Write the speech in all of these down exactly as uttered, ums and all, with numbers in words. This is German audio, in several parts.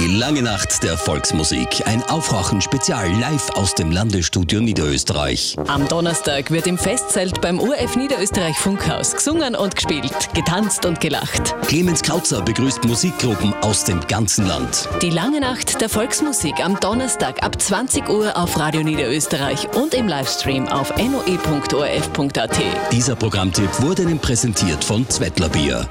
Die lange Nacht der Volksmusik. Ein Aufwachen-Spezial live aus dem Landesstudio Niederösterreich. Am Donnerstag wird im Festzelt beim O R F Niederösterreich Funkhaus gesungen und gespielt, getanzt und gelacht. Clemens Krautzer begrüßt Musikgruppen aus dem ganzen Land. Die lange Nacht der Volksmusik am Donnerstag ab zwanzig Uhr auf Radio Niederösterreich und im Livestream auf n o e punkt o r f punkt a t. Dieser Programmtipp wurde Ihnen präsentiert von Zwettler Bier.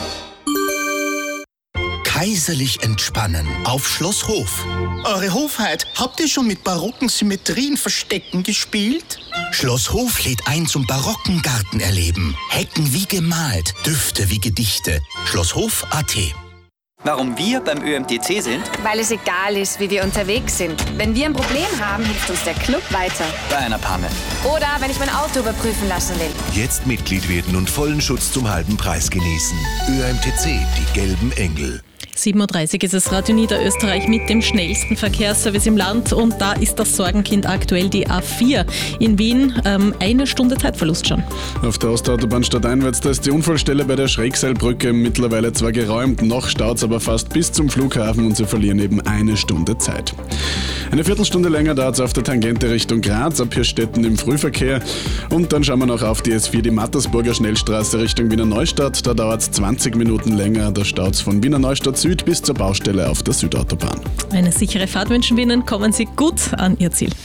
Kaiserlich entspannen auf Schloss Hof. Eure Hofheit, habt ihr schon mit barocken Symmetrien Verstecken gespielt? Schloss Hof lädt ein zum barocken Garten erleben. Hecken wie gemalt, Düfte wie Gedichte. Schlosshof punkt a t. Warum wir beim Ö M T C sind? Weil es egal ist, wie wir unterwegs sind. Wenn wir ein Problem haben, hilft uns der Club weiter. Bei einer Panne. Oder wenn ich mein Auto überprüfen lassen will. Jetzt Mitglied werden und vollen Schutz zum halben Preis genießen. Ö M T C, die gelben Engel. sieben Uhr dreißig ist es Radio Niederösterreich mit dem schnellsten Verkehrsservice im Land und da ist das Sorgenkind aktuell die A vier in Wien. Ähm, eine Stunde Zeitverlust schon. Auf der Ostautobahn stadteinwärts, da ist die Unfallstelle bei der Schrägseilbrücke mittlerweile zwar geräumt, noch staut's aber fast bis zum Flughafen und sie verlieren eben eine Stunde Zeit. Eine Viertelstunde länger dauert es auf der Tangente Richtung Graz, ab Hirstetten im Frühverkehr. Und dann schauen wir noch auf die S vier, die Mattersburger Schnellstraße Richtung Wiener Neustadt. Da dauert es zwanzig Minuten länger, da staut es von Wiener Neustadt Süd bis zur Baustelle auf der Südautobahn. Eine sichere Fahrt wünschen wir Ihnen, kommen Sie gut an Ihr Ziel.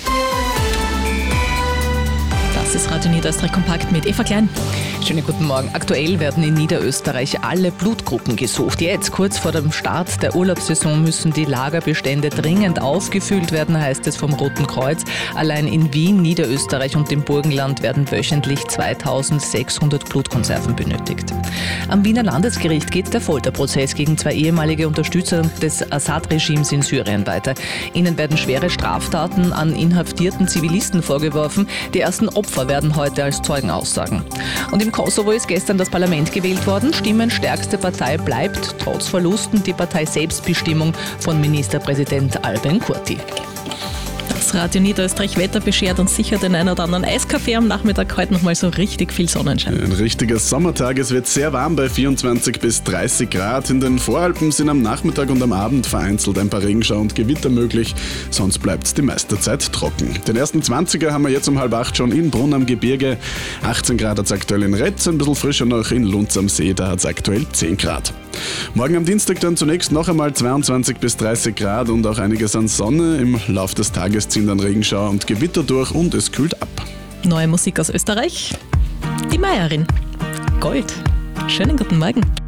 Das ist Radio Niederösterreich Kompakt mit Eva Klein. Schönen guten Morgen. Aktuell werden in Niederösterreich alle Blutgruppen gesucht. Jetzt, kurz vor dem Start der Urlaubssaison, müssen die Lagerbestände dringend aufgefüllt werden, heißt es vom Roten Kreuz. Allein in Wien, Niederösterreich und dem Burgenland werden wöchentlich zweitausendsechshundert Blutkonserven benötigt. Am Wiener Landesgericht geht der Folterprozess gegen zwei ehemalige Unterstützer des Assad-Regimes in Syrien weiter. Ihnen werden schwere Straftaten an inhaftierten Zivilisten vorgeworfen. Die ersten Opfer werden heute als Zeugen aussagen. Und im Kosovo ist gestern das Parlament gewählt worden. Stimmenstärkste Partei bleibt trotz Verlusten die Partei Selbstbestimmung von Ministerpräsident Albin Kurti. Das Radio Niederösterreich Wetter beschert uns sicher den einen oder anderen Eiskaffee am Nachmittag. Heute nochmal so richtig viel Sonnenschein. Ein richtiger Sommertag. Es wird sehr warm bei vierundzwanzig bis dreißig Grad. In den Voralpen sind am Nachmittag und am Abend vereinzelt ein paar Regenschauer und Gewitter möglich. Sonst bleibt es die meiste Zeit trocken. Den ersten zwanziger haben wir jetzt um halb acht schon in Brunn am Gebirge. achtzehn Grad hat es aktuell in Retz, ein bisschen frischer noch in Lunz am See. Da hat es aktuell zehn Grad. Morgen am Dienstag dann zunächst noch einmal zweiundzwanzig bis dreißig Grad und auch einiges an Sonne. Im Lauf des Tages ziehen dann Regenschauer und Gewitter durch und es kühlt ab. Neue Musik aus Österreich. Die Meierin. Gold. Schönen guten Morgen.